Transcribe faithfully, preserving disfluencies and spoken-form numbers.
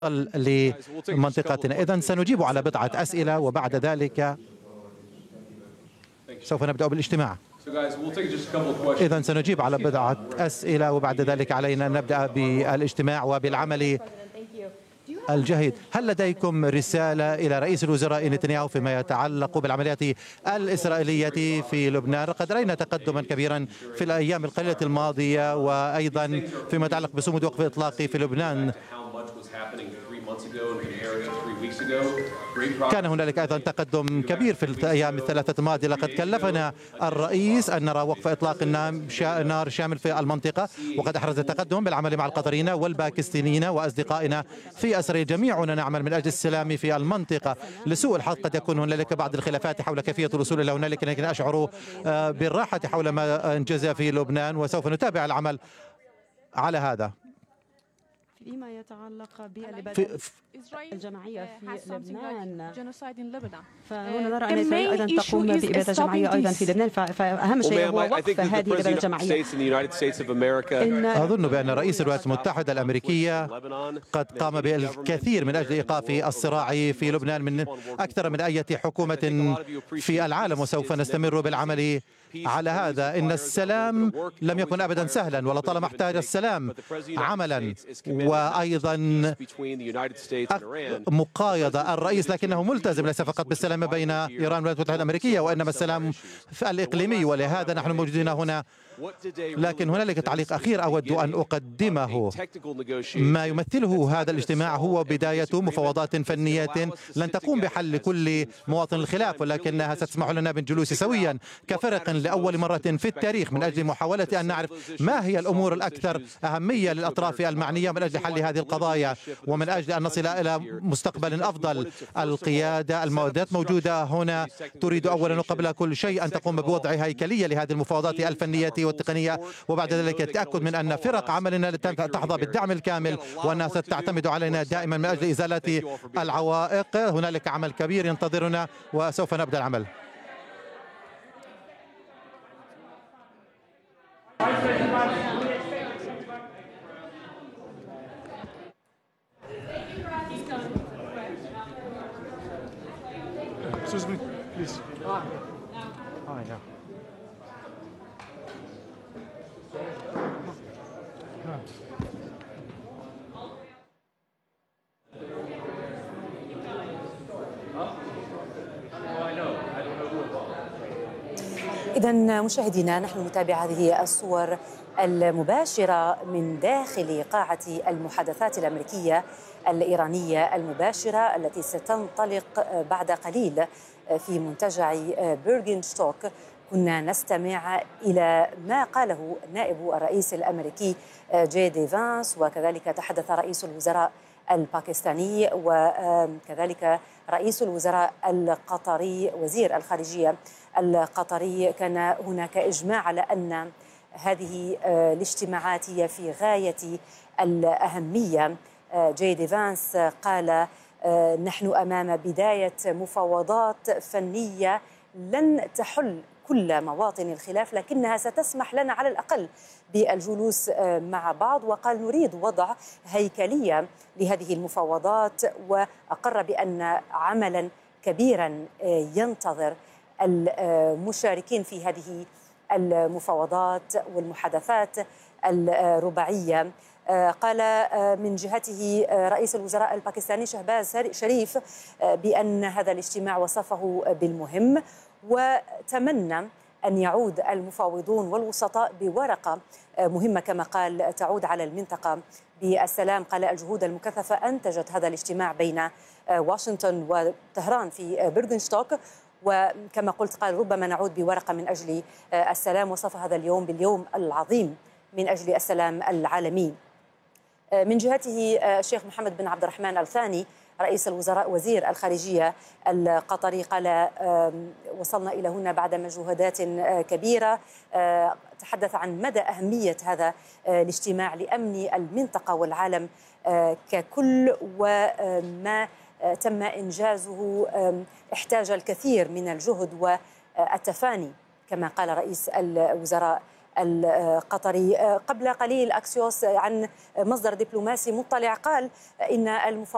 لمنطقتنا. إذن سنجيب على بضعة أسئلة وبعد ذلك سوف نبدأ بالاجتماع. إذن سنجيب على بضعة أسئلة وبعد ذلك علينا أن نبدأ بالاجتماع وبالعمل الجيد. هل لديكم رسالة إلى رئيس الوزراء نتنياهو فيما يتعلق بالعمليات الإسرائيلية في لبنان؟ قد رأينا تقدما كبيرا في الأيام القليلة الماضية وأيضا فيما يتعلق بصمود وقف إطلاقي في لبنان. كان هنالك أيضا تقدم كبير في الأيام الثلاثة الماضية. لقد كلفنا الرئيس أن نرى وقف إطلاق النار شامل في المنطقة، وقد أحرز التقدم بالعمل مع القطريين والباكستانيين وأصدقائنا في أسر. جميعنا نعمل من أجل السلام في المنطقة. لسوء الحظ قد يكون هنالك بعض الخلافات حول كيفية الوصول إلى هنالك، لكن أشعر بالراحة حول ما أنجز في لبنان وسوف نتابع العمل على هذا. فيما يتعلق بالإبادة الجماعية في لبنان، فهنا نرى أن إسرائيل أيضا تقوم بإبادة جماعية أيضا في لبنان، فأهم شيء هو وقف هذه الإبادة الجماعية. أظن بأن رئيس الولايات المتحدة الأمريكية قد قام بالكثير من أجل إيقاف الصراع في لبنان من أكثر من أي حكومة في العالم، وسوف نستمر بالعمل على هذا. إن السلام لم يكن أبدا سهلا، ولطالما احتاج السلام عملا وأيضا مقايضة الرئيس، لكنه ملتزم ليس فقط بالسلام بين إيران والولايات المتحدة الأمريكية وإنما السلام الإقليمي، ولهذا نحن موجودين هنا. لكن هنالك تعليق أخير أود أن أقدمه. ما يمثله هذا الاجتماع هو بداية مفاوضات فنية لن تقوم بحل كل مواطن الخلاف، ولكنها ستسمح لنا بالجلوس سويا كفرق لأول مرة في التاريخ من أجل محاولة أن نعرف ما هي الأمور الأكثر أهمية للأطراف المعنية من أجل حل هذه القضايا ومن أجل أن نصل إلى مستقبل أفضل. القيادة المودات موجودة هنا تريد أولا وقبل كل شيء أن تقوم بوضع هيكلية لهذه المفاوضات الفنية والتقنية، وبعد ذلك التأكد من أن فرق عملنا تحظى بالدعم الكامل وأنها ستعتمد علينا دائما من أجل إزالة العوائق. هنالك عمل كبير ينتظرنا وسوف نبدأ العمل. Excuse me, please. Ah, yeah. إذن مشاهدينا، نحن نتابع هذه الصور المباشرة من داخل قاعة المحادثات الأمريكية الإيرانية المباشرة التي ستنطلق بعد قليل في منتجع بيرغنشتوك. كنا نستمع إلى ما قاله نائب الرئيس الأمريكي جي دي فانس، وكذلك تحدث رئيس الوزراء الباكستاني وكذلك رئيس الوزراء القطري وزير الخارجية القطري. كان هناك إجماع على أن هذه الاجتماعات هي في غاية الأهمية. جي دي فانس قال: نحن أمام بداية مفاوضات فنية لن تحل كل مواطن الخلاف، لكنها ستسمح لنا على الأقل بالجلوس مع بعض. وقال: نريد وضع هيكلية لهذه المفاوضات، وأقر بأن عملا كبيرا ينتظر المشاركين في هذه المفاوضات والمحادثات الرباعية. قال من جهته رئيس الوزراء الباكستاني شهباز شريف بأن هذا الاجتماع وصفه بالمهم، وتمنى أن يعود المفاوضون والوسطاء بورقة مهمة كما قال تعود على المنطقة بالسلام. قال: الجهود المكثفة أنتجت هذا الاجتماع بين واشنطن وطهران في بيرغنشتوك، وكما قلت قال: ربما نعود بورقة من أجل السلام. وصف هذا اليوم باليوم العظيم من أجل السلام العالمي. من جهته الشيخ محمد بن عبد الرحمن الثاني رئيس الوزراء وزير الخارجية القطري قال: وصلنا إلى هنا بعد مجهودات كبيرة. تحدث عن مدى أهمية هذا الاجتماع لأمن المنطقة والعالم ككل، وما تم إنجازه احتاج الكثير من الجهد والتفاني كما قال رئيس الوزراء القطري. قبل قليل أكسيوس عن مصدر دبلوماسي مطلع قال إن المفاوضات